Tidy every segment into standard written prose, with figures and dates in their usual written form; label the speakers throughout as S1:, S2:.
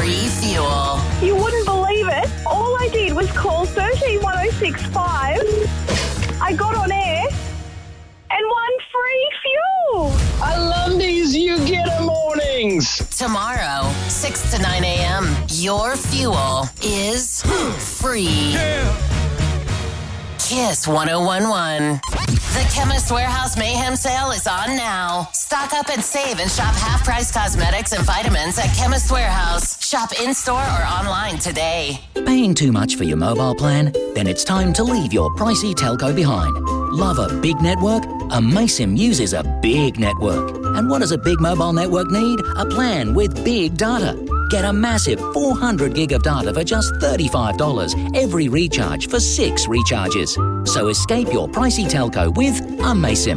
S1: free fuel.
S2: You wouldn't believe it. All I did was call 131065. I got on air and won free fuel.
S3: I love these You Get a mornings.
S1: Tomorrow, 6 to 9 a.m., your fuel is free.
S3: Yeah.
S1: Kiss 1011. The Chemist Warehouse Mayhem Sale is on now. Stock up and save and shop half-price cosmetics and vitamins at Chemist Warehouse. Shop in-store or online today.
S4: Paying too much for your mobile plan? Then it's time to leave your pricey telco behind. Love a big network? Amaysim uses a big network. And what does a big mobile network need? A plan with big data. Get a massive 400 gig of data for just $35 every recharge for 6 recharges. So escape your pricey telco with Amaysim.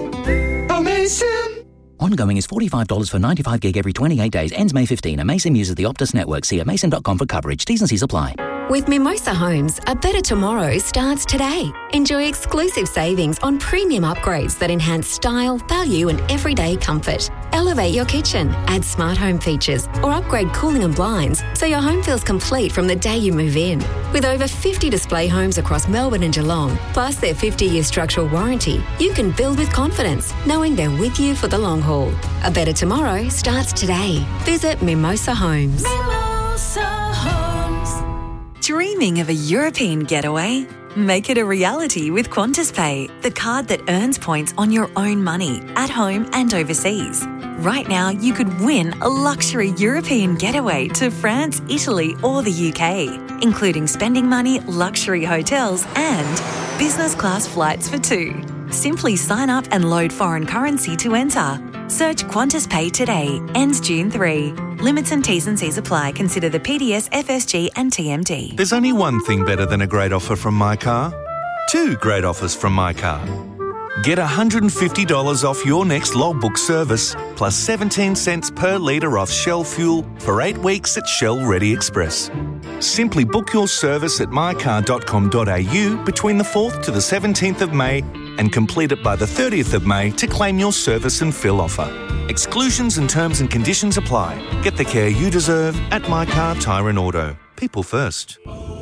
S3: Amaysim.
S4: Ongoing is $45 for 95 gig every 28 days. Ends May 15. Amaysim uses the Optus network. See amaysim.com for coverage. T's and C's apply.
S5: With Mimosa Homes, a better tomorrow starts today. Enjoy exclusive savings on premium upgrades that enhance style, value and everyday comfort. Elevate your kitchen, add smart home features or upgrade cooling and blinds so your home feels complete from the day you move in. With over 50 display homes across Melbourne and Geelong, plus their 50-year structural warranty, you can build with confidence, knowing they're with you for the long haul. A better tomorrow starts today. Visit Mimosa Homes.
S6: Mimosa Homes. Dreaming of a European getaway? Make it a reality with Qantas Pay, the card that earns points on your own money, at home and overseas. Right now, you could win a luxury European getaway to France, Italy or the UK, including spending money, luxury hotels and business class flights for 2. Simply sign up and load foreign currency to enter. Search Qantas Pay today. Ends June 3. Limits and T's and C's apply. Consider the PDS, FSG and TMD.
S7: There's only one thing better than a great offer from My Car. 2 great offers from My Car. Get $150 off your next logbook service, plus 17 cents per litre off Shell fuel for 8 weeks at Shell Ready Express. Simply book your service at mycar.com.au between the 4th to the 17th of May and complete it by the 30th of May to claim your service and fill offer. Exclusions and terms and conditions apply. Get the care you deserve at My Car Tyre and Auto. People first.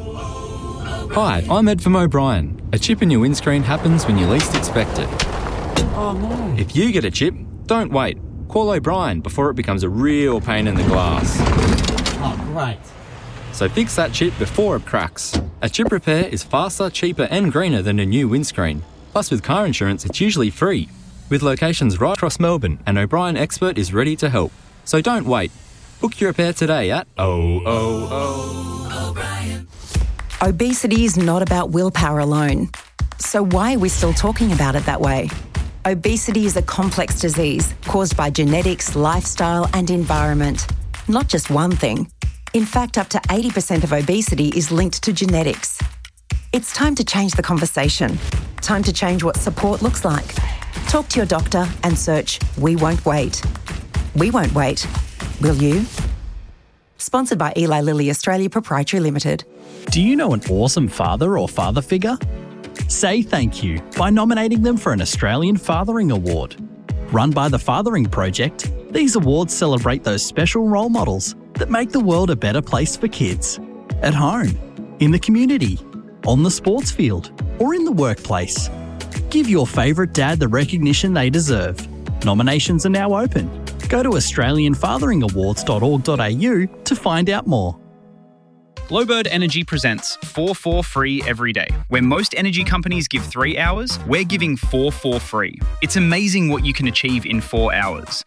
S8: Hi, I'm Ed from O'Brien. A chip in your windscreen happens when you least expect it.
S9: Oh no.
S8: If you get a chip, don't wait. Call O'Brien before it becomes a real pain in the glass.
S9: Oh, great.
S8: So fix that chip before it cracks. A chip repair is faster, cheaper and greener than a new windscreen. Plus with car insurance, it's usually free. With locations right across Melbourne, an O'Brien expert is ready to help. So don't wait. Book your repair today at O'Brien.
S10: Obesity is not about willpower alone. So why are we still talking about it that way? Obesity is a complex disease caused by genetics, lifestyle and environment. Not just one thing. In fact, up to 80% of obesity is linked to genetics. It's time to change the conversation. Time to change what support looks like. Talk to your doctor and search We Won't Wait. We won't wait. Will you? Sponsored by Eli Lilly Australia Proprietary Limited.
S11: Do you know an awesome father or father figure? Say thank you by nominating them for an Australian Fathering Award. Run by the Fathering Project, these awards celebrate those special role models that make the world a better place for kids. At home, in the community, on the sports field, or in the workplace. Give your favourite dad the recognition they deserve. Nominations are now open. Go to australianfatheringawards.org.au to find out more.
S12: Glowbird Energy presents 4 for free every day. Where most energy companies give 3 hours, we're giving 4 for free. It's amazing what you can achieve in 4 hours.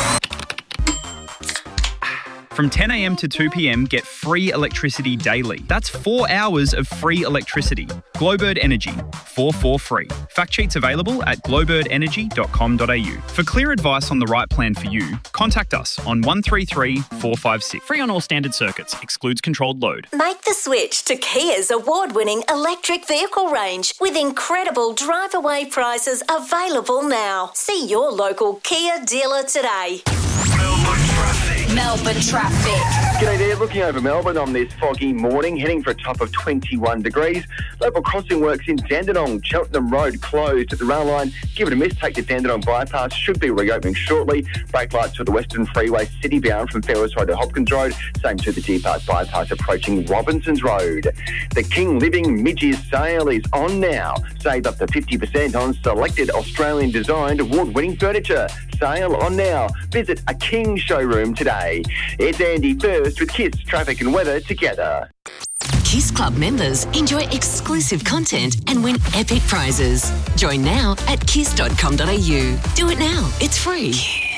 S12: From 10 a.m. to 2 p.m, get free electricity daily. That's 4 hours of free electricity. Glowbird Energy, 4 for free. Fact sheets available at glowbirdenergy.com.au. For clear advice on the right plan for you, contact us on 133 456. Free on all standard circuits, excludes controlled load.
S13: Make the switch to Kia's award-winning electric vehicle range with incredible drive-away prices available now. See your local Kia dealer today.
S14: Melbourne traffic.
S15: G'day there, looking over Melbourne on this foggy morning, heading for a top of 21 degrees. Level crossing works in Dandenong, Cheltenham Road closed at the rail line. Give it a miss, take the Dandenong bypass, should be reopening shortly. Brake lights for the Western Freeway city bound from Ferris Road to Hopkins Road. Same to the Deer Park bypass approaching Robinsons Road. The King Living mid-year sale is on now. Save up to 50% on selected Australian designed award-winning furniture. Sale on now. Visit a King showroom today. It's Andy First with KISS Traffic and Weather together.
S16: KISS Club members enjoy exclusive content and win epic prizes. Join now at kiss.com.au. Do it now. It's free.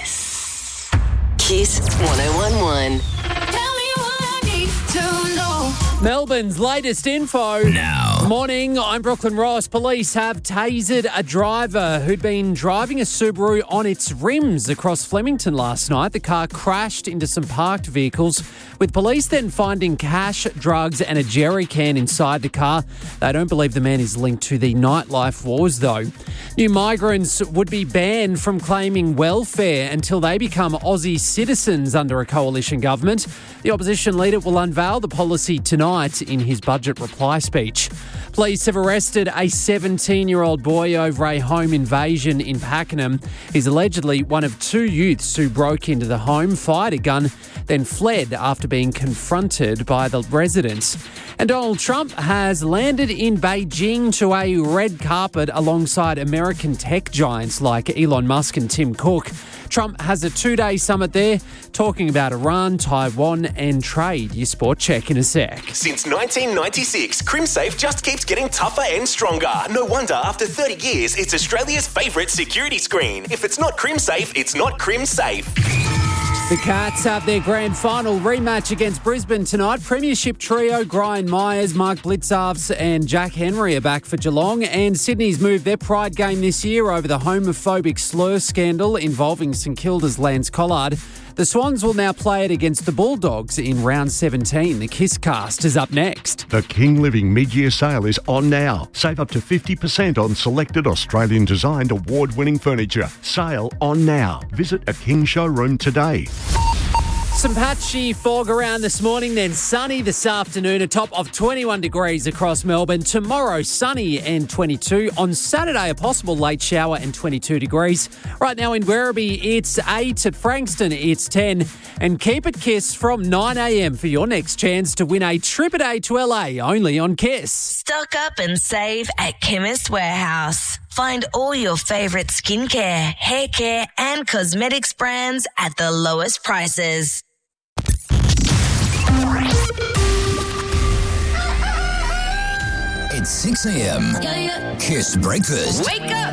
S1: Kiss 1011.
S17: Melbourne's latest info.
S18: Now.
S17: Morning, I'm Brooklyn Ross. Police have tasered a driver who'd been driving a Subaru on its rims across Flemington last night. The car crashed into some parked vehicles, with police then finding cash, drugs and a jerry can inside the car. They don't believe the man is linked to the nightlife wars, though. New migrants would be banned from claiming welfare until they become Aussie citizens under a coalition government. The opposition leader will unveil the policy tonight in his budget reply speech. Police have arrested a 17-year-old boy over a home invasion in Pakenham. He's allegedly one of two youths who broke into the home, fired a gun, then fled after being confronted by the residents. And Donald Trump has landed in Beijing to a red carpet alongside American tech giants like Elon Musk and Tim Cook. Trump has a 2-day summit there, talking about Iran, Taiwan and trade. Your sport check in a sec.
S18: Since 1996, CrimSafe just keeps getting tougher and stronger. No wonder after 30 years, it's Australia's favourite security screen. If it's not CrimSafe, it's not CrimSafe.
S17: The Cats have their grand final rematch against Brisbane tonight. Premiership trio Brian Myers, Mark Blitzarves and Jack Henry are back for Geelong, and Sydney's moved their pride game this year over the homophobic slur scandal involving St Kilda's Lance Collard. The Swans will now play it against the Bulldogs in round 17. The KISS cast is up next.
S19: The King Living mid-year sale is on now. Save up to 50% on selected Australian designed award-winning furniture. Sale on now. Visit a King showroom today.
S17: Some patchy fog around this morning, then sunny this afternoon, a top of 21 degrees across Melbourne. Tomorrow, sunny and 22. On Saturday, a possible late shower and 22 degrees. Right now in Werribee, it's 8. At Frankston, it's 10. And keep it KISS from 9 a.m. for your next chance to win a trip a day to LA, only on KISS.
S1: Stock up and save at Chemist Warehouse. Find all your favourite skincare, hair care and cosmetics brands at the lowest prices.
S18: It's 6 a.m. KISS Breakfast.
S14: Wake up.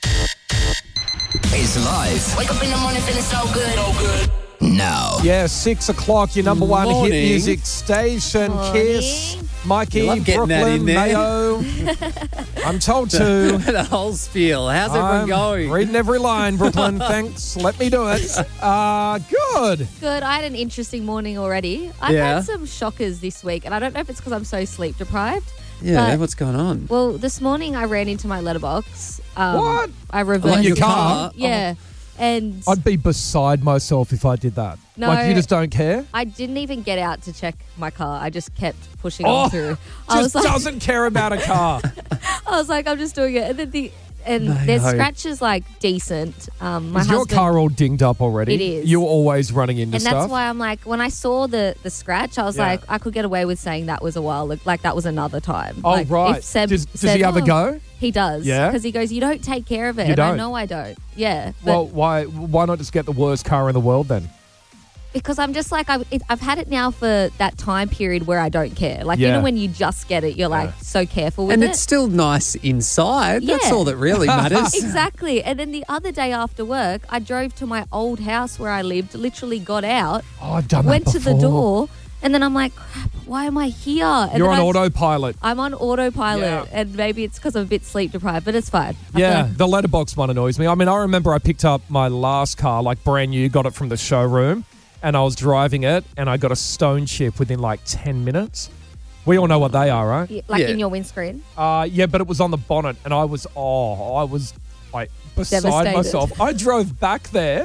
S18: It's live.
S14: Wake up in the morning feeling so good. So good.
S18: Now.
S20: Yeah, 6 o'clock, your number one
S17: Morning.
S20: hit music station, KISS. Mikey,
S17: You love getting that
S20: Brooklyn,
S17: in there.
S20: Mayo. I'm told to.
S17: The whole spiel. How's everyone going?
S20: Reading every line, Brooklyn. Thanks. Let me do it. Good.
S21: Good. I had an interesting morning already. I've had some shockers this week, and I don't know if it's because I'm so sleep deprived.
S17: Yeah, what's going on?
S21: Well, this morning I ran into my letterbox.
S20: What?
S21: I reversed
S20: Like your car?
S21: Yeah. And
S20: I'd be beside myself if I did that.
S21: No.
S20: Like, you just don't care?
S21: I didn't even get out to check my car. I just kept pushing on through.
S20: Just doesn't care about a car.
S21: I was like, I'm just doing it. And then their scratch is like decent. My
S20: Is
S21: husband,
S20: your car all dinged up already?
S21: It is.
S20: You're always running into
S21: and
S20: stuff?
S21: that's why I'm like, when I saw the scratch, I was like, I could get away with saying that was a while, like that was another time.
S20: Oh,
S21: like,
S20: right.
S21: If Seb
S20: Does
S21: said,
S20: he have a go?
S21: He does.
S20: Yeah?
S21: Because he goes, you don't take care of it.
S20: You
S21: and
S20: don't?
S21: I know I don't. Yeah. But
S20: Well, why not just get the worst car in the world then?
S21: because I'm just like, I've had it now for that time period where I don't care. Like, you
S17: Yeah.
S21: know, when you just get it, you're like so careful with
S17: And
S21: it.
S17: it's still nice inside. That's all that really matters.
S21: Exactly. And then the other day after work, I drove to my old house where I lived, literally got out,
S20: Oh, I've done
S21: went
S20: that
S21: to the
S20: before.
S21: door, and then I'm like, crap, why am I here? And
S20: You're
S21: then
S20: on autopilot.
S21: I'm on autopilot,
S20: Yeah.
S21: and maybe it's because I'm a bit sleep deprived, but it's fine. I
S20: Yeah,
S21: feel-
S20: the letterbox one annoys me. I mean, I remember I picked up my last car, like brand new, got it from the showroom, and I was driving it, and I got a stone chip within like 10 minutes. We all know what they are, right?
S21: like in your windscreen.
S20: Yeah, but it was on the bonnet, and I was like beside
S21: Devastated.
S20: myself. I drove back there,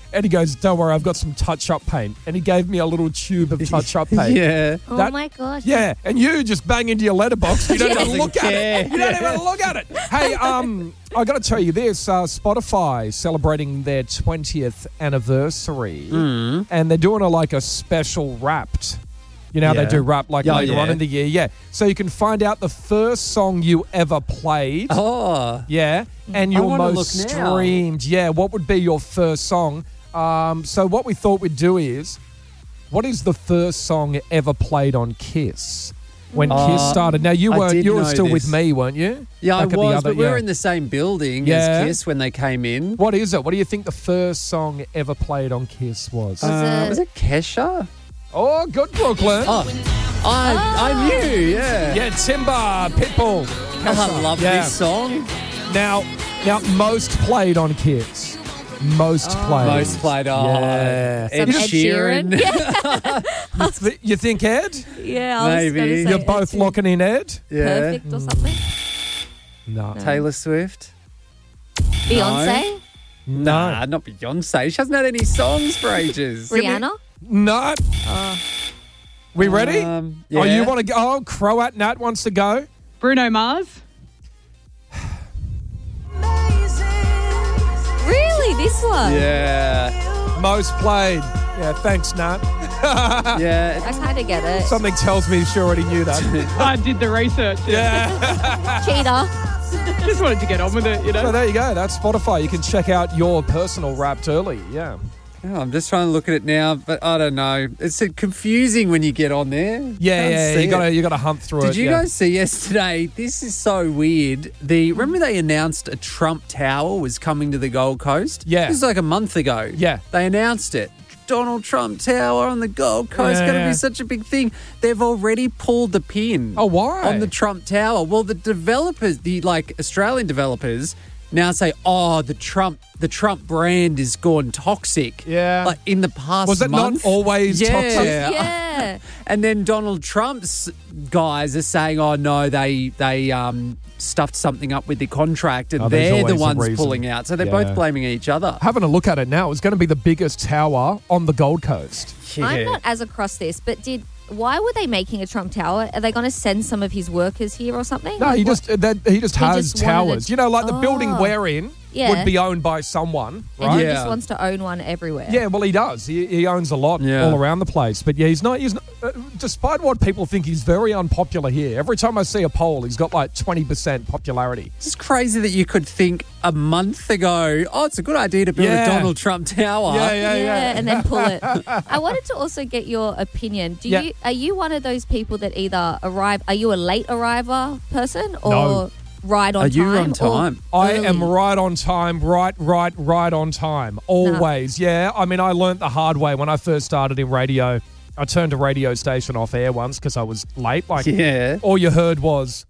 S20: And he goes, don't worry, I've got some touch-up paint. And he gave me a little tube of touch-up paint.
S17: Yeah.
S21: Oh my gosh.
S20: Yeah, and you just bang into your letterbox. You don't even
S17: Doesn't
S20: look at
S17: care.
S20: it. You don't even look at it. Hey, I got to tell you this. Spotify celebrating their 20th anniversary. And they're doing a special Wrapped. You know how they do Wrap later on in the year? Yeah. So you can find out the first song you ever played.
S17: Oh.
S20: Yeah. And
S17: I
S20: your
S17: wanna
S20: most
S17: look now.
S20: streamed. Yeah. What would be your first song? So what we thought we'd do is, what is the first song ever played on Kiss? When Kiss started. Now, you were still with me, weren't you?
S17: Yeah,
S20: Back
S17: I
S20: at
S17: was,
S20: the other,
S17: but we were in the same building as Kiss when they came in.
S20: What is it? What do you think the first song ever played on Kiss was?
S17: Was it Kesha?
S20: Oh, good, Brooklyn.
S17: I knew, yeah.
S20: Yeah, Timber, Pitbull.
S17: I
S20: Kesha.
S17: love this song.
S20: Now, most played on Kiss. Most played.
S17: Most played.
S20: Yeah.
S17: Ed Sheeran.
S20: You think Ed?
S21: Yeah, I was
S17: Maybe.
S21: gonna say
S20: You're
S21: Ed
S20: both
S21: too.
S20: locking in Ed?
S17: Yeah.
S21: Perfect or something.
S20: No.
S17: Taylor Swift.
S21: Beyonce.
S17: Nah, not Beyonce. She hasn't had any songs for ages.
S21: Rihanna.
S20: No. We ready?
S17: yeah.
S20: Oh, you want to go? Oh, Croat Nat wants to go.
S2: Bruno Mars.
S21: Really, this one?
S17: Yeah.
S20: Most played. Yeah, thanks, Nat.
S17: Yeah.
S21: I kind of get it.
S20: Something tells me she already knew that.
S2: I did the research.
S20: Yeah.
S21: Cheater.
S2: Just wanted to get on with it, you know.
S20: So there you go. That's Spotify. You can check out your personal Wrapped early. Yeah.
S17: Oh, I'm just trying to look at it now, but I don't know. It's confusing when you get on there.
S20: Yeah. You gotta hunt through it.
S17: Did you guys see yesterday? This is so weird. Remember they announced a Trump Tower was coming to the Gold Coast?
S20: Yeah.
S17: This was like a month ago.
S20: Yeah.
S17: They announced it. Donald Trump Tower on the Gold Coast, going to be such a big thing. They've already pulled the pin.
S20: Oh, why?
S17: On the Trump Tower. Well, the developers, Australian developers, now say, oh, the Trump brand is gone toxic.
S20: Yeah.
S17: Like in the past
S20: Was it
S17: month.
S20: not always toxic?
S21: Yeah.
S17: And then Donald Trump's guys are saying, oh, no, they stuffed something up with the contract and
S20: there's
S17: they're the
S20: always a
S17: ones
S20: reason.
S17: pulling out. So they're
S20: Yeah.
S17: both blaming each other.
S20: Having a look at it now, it's going to be the biggest tower on the Gold Coast.
S21: I'm not as across this, but why were they making a Trump Tower? Are they going to send some of his workers here or something?
S20: No,
S21: Like,
S20: he
S21: what?
S20: just has
S21: just wanted
S20: towers.
S21: to-
S20: You know, like the building
S21: Oh.
S20: we're in
S21: Yeah.
S20: would be owned by someone,
S21: And
S20: right?
S21: he just wants to own one everywhere.
S20: Yeah, well, he does. He owns a lot all around the place. But yeah, he's not. Despite what people think, he's very unpopular here. Every time I see a poll, he's got like 20% popularity.
S17: It's just crazy that you could think a month ago, oh, it's a good idea to build
S20: Yeah.
S17: a Donald Trump Tower.
S21: Yeah, and then pull it. I wanted to also get your opinion. Are you one of those people that either arrive? Are you a late arriver person or
S20: No.
S21: right on
S17: Are
S21: time?
S17: you on time?
S20: I
S21: early?
S20: am right on time, right on time, always. Yeah, I mean, I learnt the hard way when I first started in radio. I turned a radio station off air once because I was late. Like, all you heard was,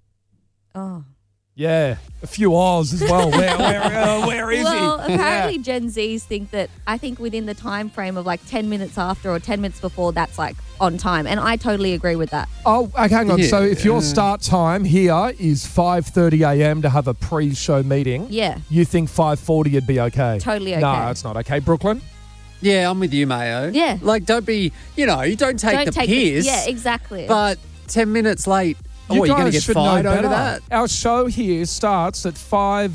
S21: Oh.
S20: yeah, a few hours as well. Where is
S21: Well,
S20: he?
S21: apparently Gen Zs think that I think within the time frame of like 10 minutes after or 10 minutes before, that's like on time. And I totally agree with that.
S20: Oh, okay, hang on.
S17: Yeah.
S20: So if your start time here is 5:30 a.m. to have a pre-show meeting,
S21: Yeah.
S20: you think 5:40 would be okay?
S21: Totally okay.
S20: No, it's not okay. Brooklyn?
S17: Yeah, I'm with you, Mayo.
S21: Yeah.
S17: Like, don't be, you don't take the piss.
S21: yeah, exactly.
S17: But 10 minutes late,
S20: You
S17: you're going to
S20: guys
S17: get
S20: should know
S17: fired over
S20: better.
S17: that.
S20: Our show here starts at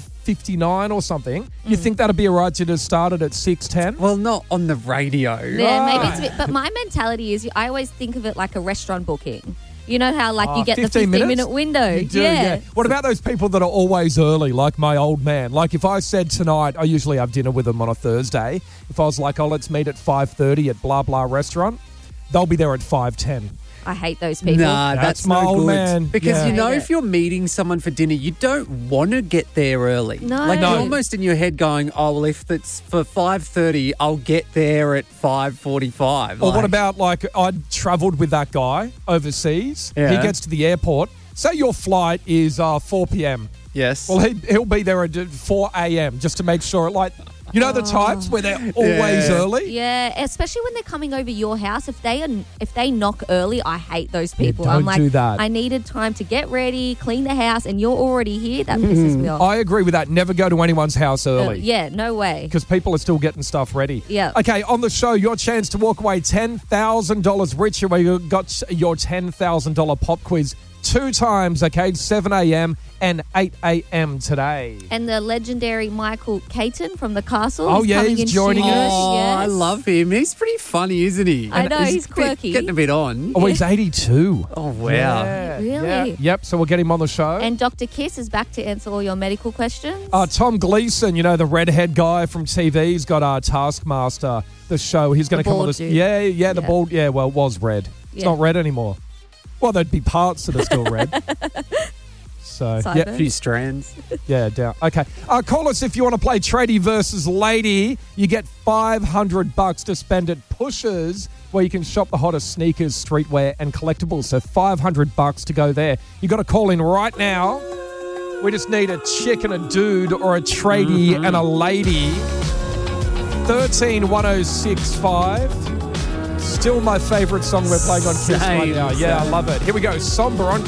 S20: 5:59 or something. You think that'd be all right to just start it at 6:10?
S17: Well, not on the radio.
S21: Yeah, maybe it's a bit. But my mentality is I always think of it like a restaurant booking. You know how like you get the 15-minute window.
S20: You do, yeah. What about those people that are always early, like my old man? Like if I said tonight, I usually have dinner with them on a Thursday. If I was like, oh, let's meet at 5:30 at blah, blah restaurant, they'll be there at 5:10.
S21: I hate those people.
S17: Nah, that's
S20: my
S17: no
S20: old
S17: good.
S20: man.
S17: Because
S20: Yeah.
S17: if you're meeting someone for dinner, you don't want to get there early.
S21: No.
S17: Like
S21: No.
S17: you're almost in your head going, oh, well, if it's for 5:30, I'll get there at 5:45.
S20: Or what about like I'd travelled with that guy overseas.
S17: Yeah.
S20: He gets to the airport. Say your flight is 4 p.m.
S17: Yes.
S20: Well, he'll be there at 4 a.m. just to make sure. Like You know the types where they're always early?
S21: Yeah, especially when they're coming over your house. If they knock early, I hate those people.
S20: don't
S21: I'm like,
S20: do that.
S21: I needed time to get ready, clean the house, and you're already here. That pisses me off.
S20: I agree with that. Never go to anyone's house early.
S21: Yeah, no way.
S20: Because people are still getting stuff ready.
S21: Yeah.
S20: Okay, on the show, your chance to walk away $10,000 richer where you got your $10,000 pop quiz 2 times, okay, 7 a.m. and 8 a.m. today.
S21: And the legendary Michael Caton from The Castle.
S20: Oh,
S21: is
S20: yeah,
S21: coming
S20: he's
S21: in
S20: joining
S21: studio.
S20: us.
S17: Oh,
S21: Yes.
S17: I love him. He's pretty funny, isn't he?
S21: I know, he's
S17: a bit-
S21: quirky.
S17: Getting a bit on.
S20: Oh, he's 82.
S17: Oh, wow.
S20: Yeah,
S21: Really?
S20: yeah. Yep, so we'll get him on the show.
S21: And Dr. Kiss is back to answer all your medical questions.
S20: Tom Gleason, you know, the redhead guy from TV, he's got our Taskmaster, the show. He's going to come on
S21: bald
S20: this.
S21: dude.
S20: Yeah, the bald. Yeah, well, it was red. It's
S21: Yeah.
S20: not red anymore. Well, there'd be parts that are still red. So,
S21: Sideburns.
S20: yeah,
S17: A few strands.
S20: yeah, down. Okay. Call us if you want to play Tradie versus Lady. You get $500 to spend at Pushers, where you can shop the hottest sneakers, streetwear, and collectibles. So $500 to go there. You got to call in right now. We just need a chick and a dude, or a tradie and a lady. 131065. Still my favourite song we're playing on Kiss right
S17: Same,
S20: now. Yeah, I
S17: same.
S20: love it. Here we go. Somber on